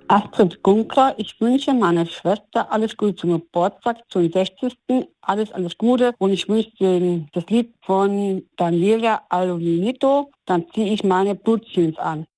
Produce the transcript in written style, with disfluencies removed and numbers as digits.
Astrid Gunkler, ich wünsche meiner Schwester alles Gute zum Geburtstag, zum 60. Alles Gute und ich wünsche das Lied von Daniela Alonito, dann ziehe ich meine Blutjeans an.